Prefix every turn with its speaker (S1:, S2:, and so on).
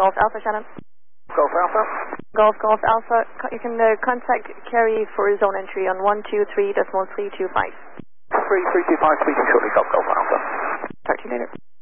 S1: Golf Alpha, Shannon.
S2: Golf Alpha.
S1: Golf Alpha. You can contact Kerry for zone entry on 123.325.
S2: 3325, speaking shortly, Golf Alpha.
S1: Talk to you later.